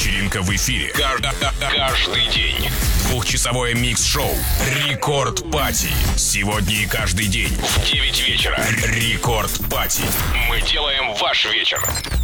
Вечеринка в эфире. Каждый день. Двухчасовое микс-шоу «Рекорд Пати». Сегодня и каждый день в 9 вечера. «Рекорд Пати». Мы делаем ваш вечер.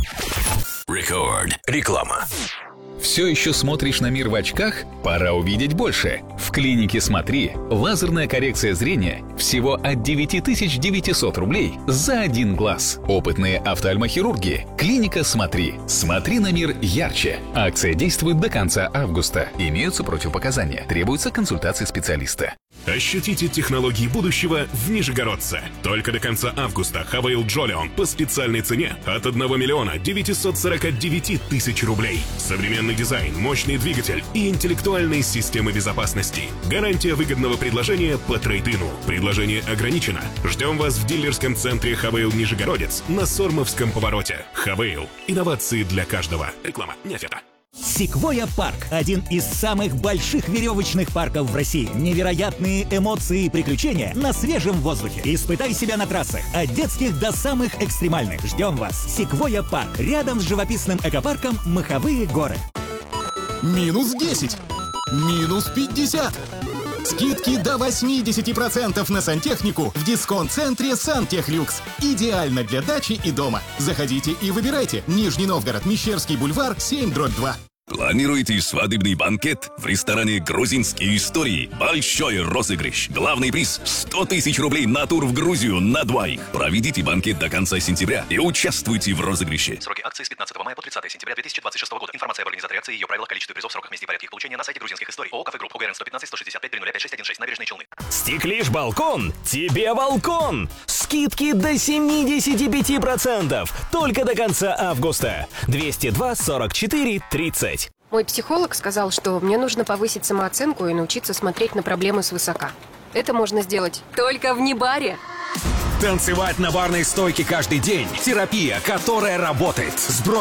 Рекорд. Реклама. Все еще смотришь на мир в очках? Пора увидеть больше. В клинике «Смотри» лазерная коррекция зрения всего от 9900 рублей за один глаз. Опытные офтальмохирурги. Клиника «Смотри». Смотри на мир ярче. Акция действует до конца августа. Имеются противопоказания. Требуется консультация специалиста. Ощутите технологии будущего в Нижегородце. Только до конца августа Хавейл Джолион по специальной цене от 1 миллиона 949 тысяч рублей. Современный дизайн, мощный двигатель и интеллектуальные системы безопасности. Гарантия выгодного предложения по трейд-ину. Предложение ограничено. Ждем вас в дилерском центре Хавейл Нижегородец на Сормовском повороте. Хавейл. Инновации для каждого. Реклама не оферта. Секвойя Парк – один из самых больших веревочных парков в России. Невероятные эмоции и приключения на свежем воздухе. Испытай себя на трассах, от детских до самых экстремальных. Ждем вас. Секвойя Парк. Рядом с живописным экопарком Маховые горы. Минус 10. Минус 50. Скидки до 80% на сантехнику в дисконт-центре «Сантехлюкс». Идеально для дачи и дома. Заходите и выбирайте. Нижний Новгород, Мещерский бульвар, 7/2. Планируете свадебный банкет в ресторане «Грузинские истории»? Большой розыгрыш. Главный приз – 100 тысяч рублей на тур в Грузию на двоих. Проведите банкет до конца сентября и участвуйте в розыгрыше. Сроки акции с 15 мая по 30 сентября 2026 года. Информация об организаторе акции, ее правилах, количестве призов, сроках, месте и порядке их получения на сайте грузинских историй. ООО «Кафе Групп», УГРН 115 165 305 5616, Набережные Челны. Стеклишь балкон? Тебе балкон! Скидки до 75%! Только до конца августа. 202 44 30. Мой психолог сказал, что мне нужно повысить самооценку и научиться смотреть на проблемы свысока. Это можно сделать только в Небаре. Танцевать на барной стойке каждый день. Терапия, которая работает.